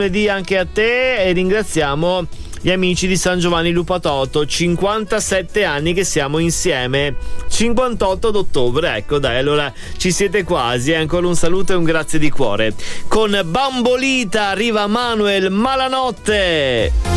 lunedì anche a te e ringraziamo gli amici di San Giovanni Lupatotto, 57 anni che siamo insieme, 58 d'ottobre, ecco dai, allora ci siete quasi, ancora un saluto e un grazie di cuore. Con Bambolita arriva Manuel Malanotte.